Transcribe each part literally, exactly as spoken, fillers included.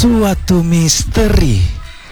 Suatu misteri.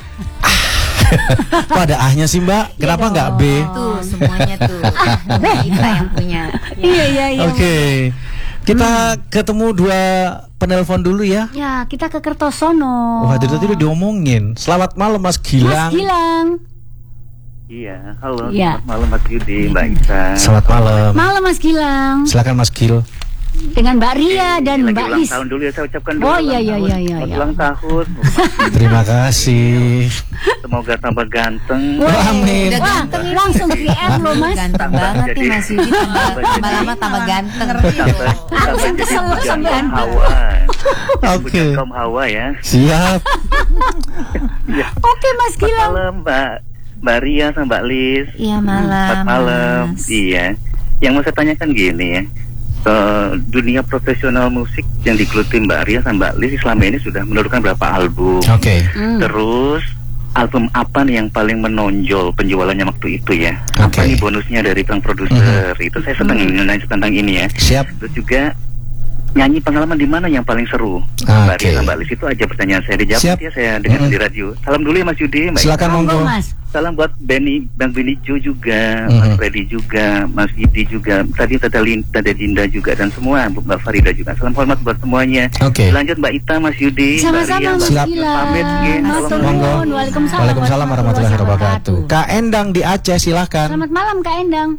Kok ada ahnya sih Mbak? Kenapa nggak B? Tuh semuanya tuh kita yang punya. Iya iya iya. Oke okay. Kita hmm. ketemu dua penelpon dulu ya. Ya kita ke Kertosono. Wah itu tadi udah diomongin. Selamat malam Mas Gilang. Mas Gilang. Iya, halo. Ya. Selamat malam Mas Yudi, Mbak Isa. Selamat malam. Malam Mas Gilang. Silakan Mas Gil. Dengan Mbak Ria dan Lagi Mbak ulang Lis. tahun dulu ya, saya ucapkan dulu. Oh iya iya iya iya. Ulang tahun. Terima kasih. Semoga tambah ganteng. Wah, amin. Udah ganteng ini langsung di M loh Mas. Ganteng banget nih Mas Yudi, tambah, tambah lama tambah ganteng. Aku sih kesel sama ganteng. Hawa. Oke. Kaum Hawa ya. Siap. Oke Mas Selamat Gilang. malam Mbak Mbak Ria sama Mbak Lis. Iya malam. Selamat malam. Mas. Iya. Yang mau saya tanyakan gini ya. Uh, dunia profesional musik yang digeluti Mbak Ria sama Mbak Lis selama ini sudah menurunkan berapa album? Oke. Okay. Hmm. Terus album apa nih yang paling menonjol penjualannya waktu itu ya? Okay. Apa nih bonusnya dari sang produser? Mm-hmm. Itu saya senang mm-hmm. nanya tentang ini ya. Siap. Terus juga nyanyi pengalaman di mana yang paling seru? Okay. Mbak Ria sama Mbak Lis itu aja pertanyaan saya. Dijawab Siap. ya saya dengar mm-hmm. di radio. Salam dulu ya Mas Yudi. Mbak Silakan monggo. Mas. Salam buat Benny, Bang Benny Jo juga, Mm-hmm. Mas Freddy juga, Mas Yudi juga, tadi Tata Lin, Tata Dinda juga, dan semua, Mbak Farida juga. Salam hormat buat semuanya. Oke. Okay. Lanjut Mbak Ita, Mas Yudi, Sama-sama Mas Siap. Gilang. Pamit, ya. Monggo. Waalaikumsalam. Waalaikumsalam warahmatullahi wabarakatuh. Kak Endang di Aceh silahkan. Selamat malam Kak Endang.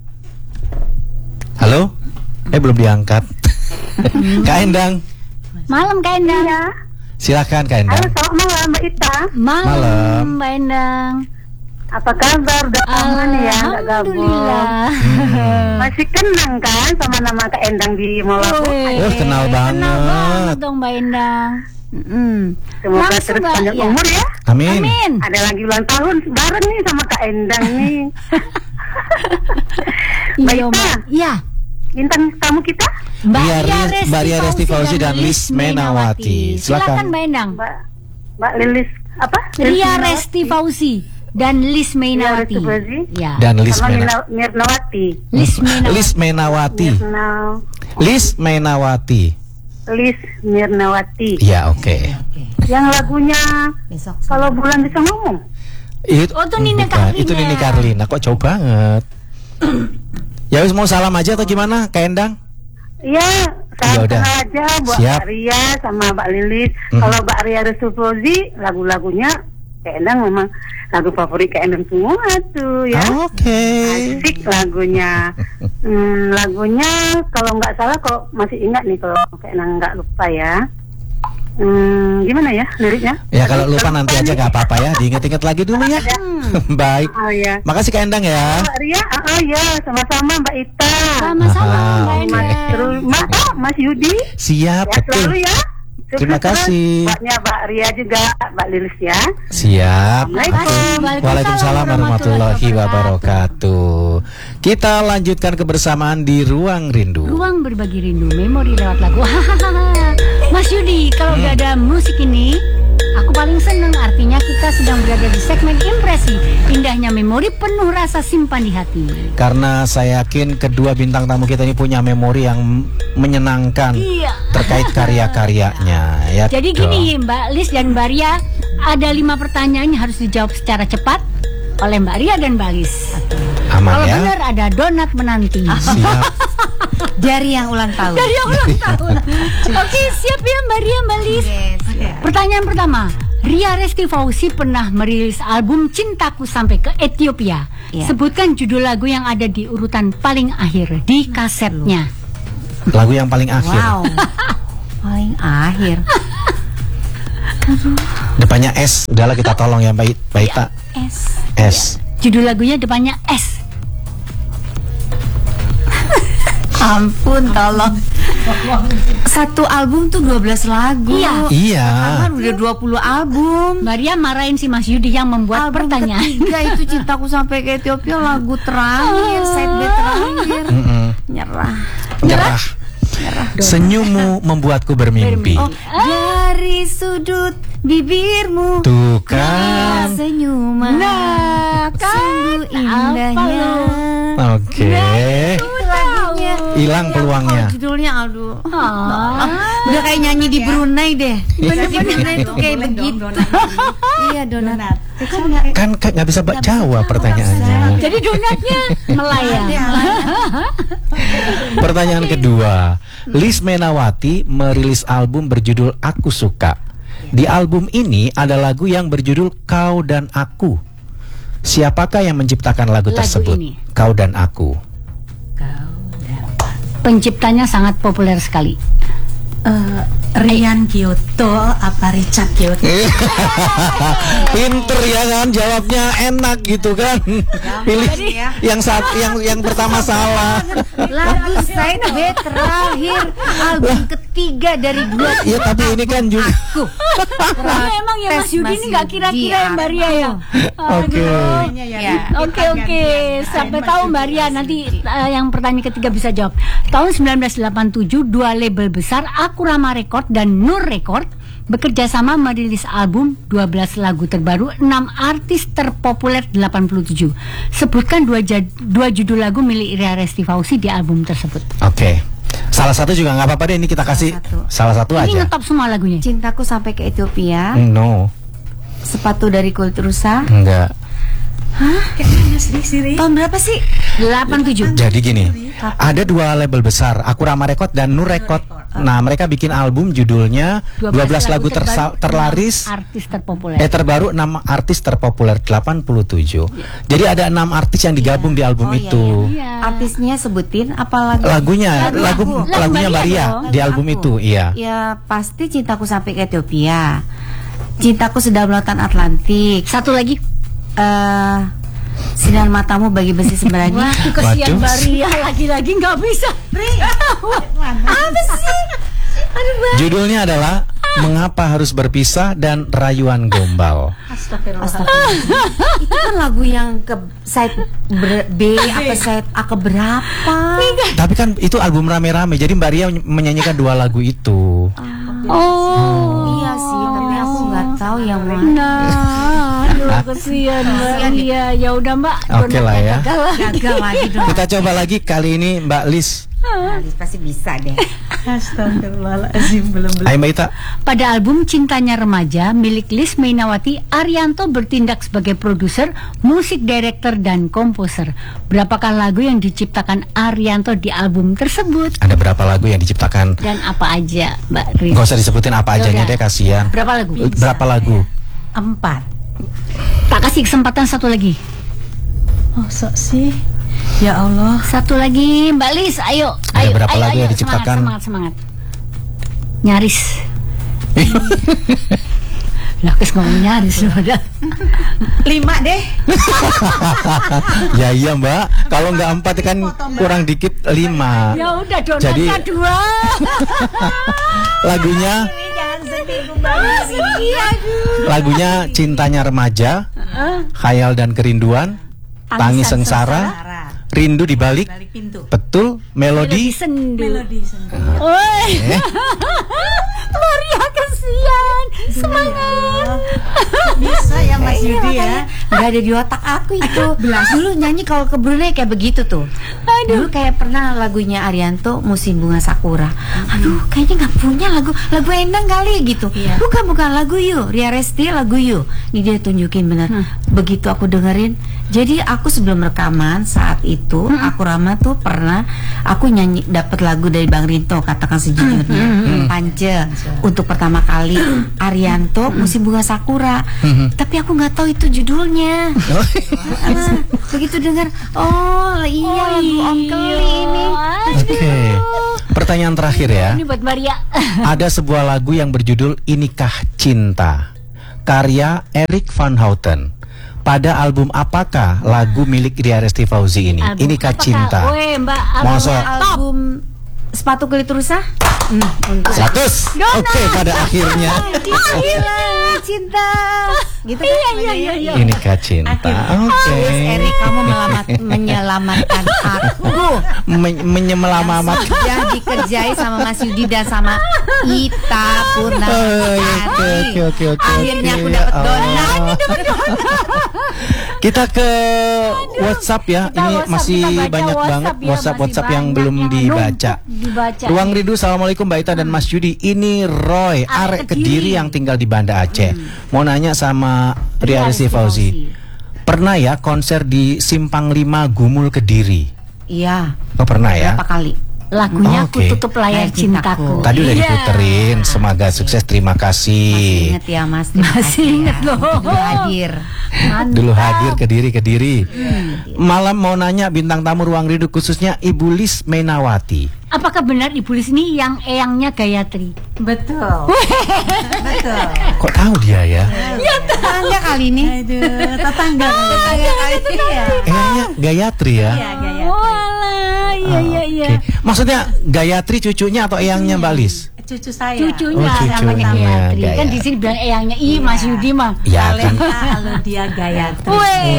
Halo? Eh belum diangkat. Kak Endang. Malam Kak Endang. Ya. Silahkan Kak Endang. Halo, selamat malam Mbak Ita. Malam, Malam. Mbak Endang. Apa kabar? Udah aman ya, nggak gabung. Alhamdulillah. Hmm. Masih kenang kan sama nama Kak Endang di Molaku? Oh, kenal banget. Kenal banget dong Mbak Endang. Mm-mm. Semoga Langsung, terus Mbak, panjang ya. umur ya. Amin. Amin. Ada lagi ulang tahun bareng nih sama Kak Endang nih. Mbak Iya, Ita, Mbak. Iya. bintang tamu kita Mbak Ria Ria Ris- Mbak Ria Resti Fauzi dan Lis Menawati. Silakan Silakan. Mbak Endang. Mbak Mbak Lilis apa? Ria Resti Fauzi dan Lis Menawati. Ria Resti Fauzi. Ya. Dan Lis sama Mena Mirna- Mirnawati. Lis Menawati. Lis Menawati. Mirna Lis Menawati. Lis Mirnawati. Ya, oke. Yang lagunya Besok. Kalau Bulan Bisa Ngomong. Itu Oh, itu Nini bukan, Carlina. Itu Nini Carlina. Kok jauh banget. Ya wis mau salam aja atau gimana Kak Endang? Iya, Ya salam udah. kenal aja buat Siap. Mbak Ria sama Mbak Lilis. Mhm. Kalau Mbak Ria Resufozi, lagu-lagunya Kak Endang memang lagu favorit Kak Endang semua tuh ya. Oke. Asik lagunya. Hmm, lagunya kalau nggak salah kok masih ingat nih kalau Kak Endang nggak lupa ya. Hmm, gimana ya liriknya? Ya kalau lupa nanti aja gak apa-apa ya. Diinget-inget lagi dulu ya. Baik. Oh ya. Makasih Kak Endang ya. Mbak Ria, ah ah, ya sama-sama Mbak Ita. Sama-sama Ah, Mbak oke. Endang. Terus Mas, ah, Mas Yudi. Siap, Ya betul. selalu ya. Terima Sukses kasih. terus Buatnya Mbak Ria juga, Mbak Lilis ya. Siap. Assalamualaikum. Waalaikumsalam warahmatullahi wabarakatuh. Kita lanjutkan kebersamaan di Ruang Rindu. Ruang berbagi rindu, memori lewat lagu. Hahaha. Mas Yudi, kalau udah ada musik ini, aku paling seneng. Artinya kita sedang berada di segmen impresi. Indahnya memori penuh rasa simpan di hati. Karena saya yakin kedua bintang tamu kita ini punya memori yang menyenangkan Iya. terkait karya-karyanya. Ya Jadi dong. gini Mbak Lis dan Mbak Ria, ada lima pertanyaan yang harus dijawab secara cepat oleh Mbak Ria dan Mbak Lis. Aman Kalau ya. benar ada donat menanti. Siap. Dari yang ulang tahun. Dari yang ulang tahun. Oke, siap ya Mbak Ria, Mbak Lis. Yes, ya. Pertanyaan pertama, Ria Resti Fauzi pernah merilis album Cintaku Sampai ke Ethiopia. Ya. Sebutkan judul lagu yang ada di urutan paling akhir di kasetnya. Lagu yang paling akhir. Wow. Paling akhir. Depannya S. Udahlah kita tolong ya Mbak I- Mbak Ita. S. S. Judul lagunya depannya S. Ampun, tolong. Satu album tuh dua belas lagu. Iya. Iya. Kan udah dua puluh album. Mbak Ria marahin si Mas Yudi yang membuat Album pertanyaan. ketiga itu Cintaku Sampai ke Ethiopia, lagu terakhir, side B terakhir. Mm-mm. Nyerah. Nyerah. Senyummu membuatku bermimpi. Oh, dari sudut bibirmu Tuh kan. senyuman Nah, kan sungguh indahnya. Oke. Itu lagunya. hilang peluangnya. Oh, judulnya aduh. Ah. Udah kayak nyanyi di Brunei deh. Bener-bener. Di Brunei tuh kayak begitu. Iya, donat. Kan kan nggak bisa ba- jawab pertanyaannya. Jadi donatnya melayang. Pertanyaan kedua, Liz Menawati merilis album berjudul Aku Suka. Di album ini ada lagu yang berjudul Kau dan Aku. Siapakah yang menciptakan lagu, Lagu tersebut? ini. Kau dan Aku. Penciptanya sangat populer sekali. Eh, Rian Kyoto apa Richard Kyoto? Pinter ya kan, jawabnya enak gitu kan. Pilih yang saat yang yang pertama salah. Lagu side B terakhir album ketiga dari dua. Ya tapi ini kan juga. Karena emang ya Mas Yudi ini nggak kira-kira ya Mbak Ria ya. Oke. Ya. Oke oke, sampai tahu Mbak Ria nanti uh, yang pertanyaan ketiga bisa jawab. Tahun sembilan belas delapan puluh tujuh dua label besar Akurama Record dan Nur Record bekerja sama merilis album dua belas lagu terbaru enam artis terpopuler delapan puluh tujuh. Sebutkan dua, jad, dua judul lagu milik Ria Resti Fauzi di album tersebut. Oke. Salah satu juga nggak apa-apa deh, ini kita kasih satu. salah satu Ini aja. ngetop semua lagunya. Cintaku sampai ke Ethiopia. No, Sepatu dari kulit rusa. enggak. Tahun berapa sih? delapan puluh tujuh. Jadi gini, ada dua label besar, Akurama Record dan Nur Record. Nah, mereka bikin album judulnya dua belas lagu tersa- terlaris, artis terpopuler. eh terbaru enam artis terpopuler delapan puluh tujuh. Jadi ada enam artis yang digabung di album Oh, iya, itu. Iya. Artisnya sebutin apa lagu? Lagunya, Lagu lagu aku. lagunya Lagu Maria Maria di Lagu album aku. itu, iya. Ya pasti Cintaku sampai ke Ethiopia. Cintaku sedang lautan Atlantik. Satu lagi. Eh sinar matamu bagi besi sembrani. Wah, kesian Waduh. Mbak Ria lagi-lagi nggak bisa. Apa sih? Aduh, Bang. Judulnya adalah Mengapa Harus Berpisah dan Rayuan Gombal. Astagfirullah. Itu kan lagu yang ke side ber- B apa side A ke berapa? Tapi kan itu album rame-rame, jadi Mbak Ria menyanyikan dua lagu itu. Oh. Iya sih, tapi aku nggak tahu yang mana. Nah, aduh kesian Mbak Ria. Ya udah Mbak. Oke lah ya. Gagal lah. Gagal lagi dong. Kita coba lagi kali ini Mbak Liz. Alis pasti bisa deh. Astagfirullahaladzim, belum belum. Ayo Mbak Ita. Pada album Cintanya Remaja milik Liz Mainawati, Arianto bertindak sebagai produser, musik director dan komposer. Berapakah lagu yang diciptakan Arianto di album tersebut? Ada berapa lagu yang diciptakan? Dan apa aja, Mbak Riz? Gak usah disebutin apa ajanya Yaudah. deh, kasihan. Berapa lagu? Berapa lagu? Empat. Tak kasih kesempatan satu lagi. Oh sok sih. Ya Allah. Satu lagi, Mbak Liz, ayo. Ada ayo, berapa ayo, lagu ayo, yang diciptakan? Semangat, semangat, semangat. Nyaris. Lah, kes ngomong nyaris udah. Lima deh. Ya iya Mbak, kalau nggak empat kan kurang dikit lima. Ya udah, donatnya Jadi dua. lagunya Jangan sedih kembali. lagunya Cintanya Remaja, Khayal dan Kerinduan, Tangis Sengsara, Rindu di Balik, Balik pintu. betul, Melodi. Sendu. Melodi sendiri. Woi. Eh, Maria kesian. Semangat. Bisa ya Mas Iya, Yudi ya. makanya nggak ada di otak aku itu. Dulu nyanyi kalau ke Brunei kayak begitu tuh. Dulu kayak pernah lagunya Arianto Musim Bunga Sakura. Aduh, kayaknya nggak punya lagu lagu Endang kali gitu. Iya. Bukan bukan lagu You, Ria Resti lagu You. Ini dia tunjukin bener. Begitu aku dengerin. Jadi aku sebelum rekaman saat itu aku Rama tuh pernah aku nyanyi dapat lagu dari Bang Rinto, katakan sejujurnya. Pance untuk pertama kali Arianto Musim Bunga Sakura. Tapi aku nggak tahu itu judulnya. Ah, begitu dengar, oh iya lagu Om Keli ini. Oke. Pertanyaan terakhir ya. Ini buat Maria. Ada sebuah lagu yang berjudul Inikah Cinta, karya Erik Van Houten. Pada album apakah lagu milik Ria Resti Fauzi ini? Album Inikah apakah? Cinta. Weh, Mbak. album Masa? Album Sepatu Kulit Rusa. Hmm, untuk Seratus. Oke, pada akhirnya Gila, cinta. Gitu kan? Iya, iya, iya, iya. Inikah Cinta. Oke. Yes, Erik, kamu melamat, menyelamatkan aku. Men- Menyemelamat. Sudah dikerjai sama Mas Yudi dan sama Ita Purnama. Oh, oke, oke, oke, oke, Akhirnya aku oke. dapat Oh. donat. Kita ke WhatsApp ya. Kita Ini WhatsApp, masih kita baca banyak WhatsApp banget ya, WhatsApp masih WhatsApp yang banyak belum yang dibaca. numpuk dibaca. Ruang Rindu, assalamualaikum Mbak Ita dan Mas Yudi. Ini Roy, Arek arek Kediri. Kediri yang tinggal di Banda Aceh. Mau nanya sama Ria Rizky Fauzi. Pernah ya konser di Simpang lima Gumul Kediri? Iya. Oh pernah ya? Berapa kali? Lagunya Oke. Ku Tutup Layar Layar Cintaku. Cintaku. Tadi udah Iya. diputerin. Semoga sukses. Terima Masih kasih. inget ya Mas. Terima Masih kasih inget ya. loh. Dulu hadir. Mantap. Dulu hadir Kediri Kediri. Malam mau nanya bintang tamu Ruang Rindu khususnya Ibu Lis Menawati. Apakah benar Ibu Lis ini yang eyangnya Gayatri? Betul. Betul. Kok tahu dia ya? Tetangga kali ini. Aduh, tetangga. Tetangga kali ini ya. Kayaknya Gayatri ya. Iya, Gayatri. Oh alah, iya iya iya. Oke. Maksudnya Gayatri cucunya atau eyangnya Mbak Lis? Cucu saya. Cucunya Oh, cucunya, namanya Gayatri. Kan Gayatri. di sini bilang eyangnya Ih Mas Yudi mah. Ya kan. Kalau dia Gayatri.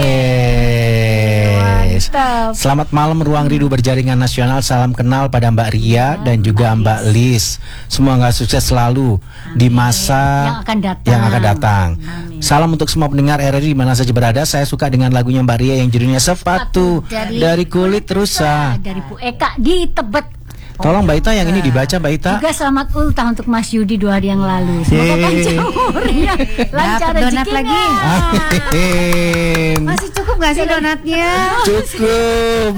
Wes. Mantap. Selamat malam Ruang Rindu Berjaringan Nasional. Salam kenal pada Mbak Ria dan juga Mbak Lis. Semoga sukses selalu di masa Yang akan datang. yang akan datang. Salam untuk semua pendengar R R I di mana saja berada. Saya suka dengan lagunya Mbak Ria yang judulnya Sepatu Dari- dari Kulit Rusa. Dari Bu Eka di Tebet. Tolong Mbak Ita yang ini dibaca Mbak Ita. Juga selamat ultah untuk Mas Yudi dua hari yang lalu. Semoga Yeay. panjang umurnya, lancar Dapat donat rezekinya. lagi. Amin. Masih cukup gak sih donatnya? Cukup.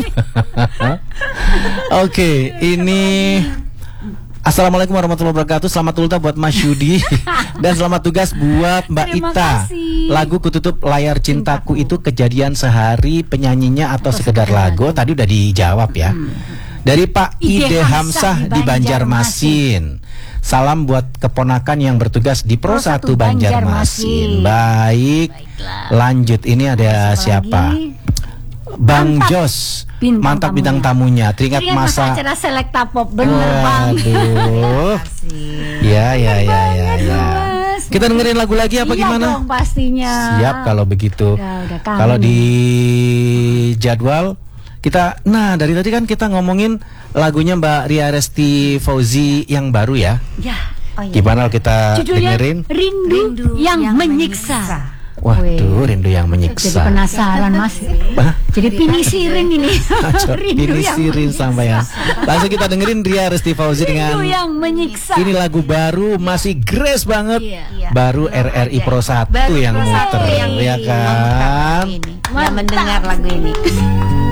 Oke, ini Assalamualaikum warahmatullahi wabarakatuh. Selamat ultah buat Mas Yudi dan selamat tugas buat Mbak Terima Ita. kasih. Lagu Kututup Layar Cintaku itu kejadian sehari, penyanyinya atau, Atau sekedar sekedar lagu? Tadi udah dijawab ya. Dari Pak Ide Ide Hamsah Hamsah di di Banjarmasin. Salam buat keponakan yang bertugas di Pro Pro satu satu Banjarmasin. Banjarmasin. Baik. Lanjut, ini ada siapa? Lagi. Bang Mantap. Jos, Bintang mantap tamunya. bintang tamunya. Teringat Teringat masa masa. acara Selekta Pop, bener Bang. Waduh. Ya ya ya ya ya. Mas. Kita dengerin lagu lagi apa Iya gimana? dong, pastinya. Siap kalau begitu. Udah, udah kangen. Kalau di jadwal kita, nah dari tadi kan kita ngomongin lagunya Mbak Ria Resti Fauzi yang baru ya. Ya. Oh, iya. Gimana kalau kita Judulnya dengerin? Rindu, Rindu yang, yang menyiksa. menyiksa. Waduh, rindu yang Jadi menyiksa. penasaran Mas. Hah? Jadi pinisirin ini. Rindu Ini yang sirin sampai ya. Langsung kita dengerin Ria Resti Fauzi dengan Rindu yang menyiksa. ini lagu baru, masih grace banget. Iya. Baru R R I Pro satu Baru yang Pro satu muter, yang ya kan? ini. Yang mendengar lagu ini.